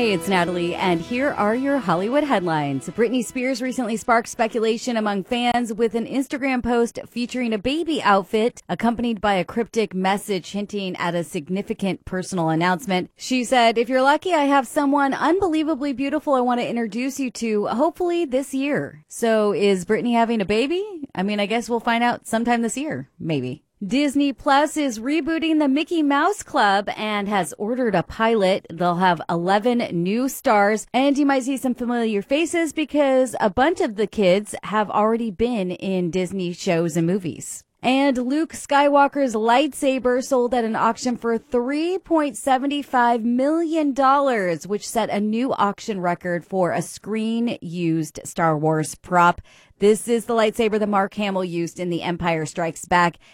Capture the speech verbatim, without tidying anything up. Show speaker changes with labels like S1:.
S1: Hey, it's Natalie, and here are your Hollywood headlines. Britney Spears recently sparked speculation among fans with an Instagram post featuring a baby outfit accompanied by a cryptic message hinting at a significant personal announcement. She said, "If you're lucky, I have someone unbelievably beautiful I want to introduce you to, hopefully this year." So is Britney having a baby? I mean, I guess we'll find out sometime this year, maybe. Disney Plus is rebooting the Mickey Mouse Club and has ordered a pilot. They'll have eleven new stars, and you might see some familiar faces because a bunch of the kids have already been in Disney shows and movies. And Luke Skywalker's lightsaber sold at an auction for three point seven five million dollars, which set a new auction record for a screen-used Star Wars prop. This is the lightsaber that Mark Hamill used in The Empire Strikes Back,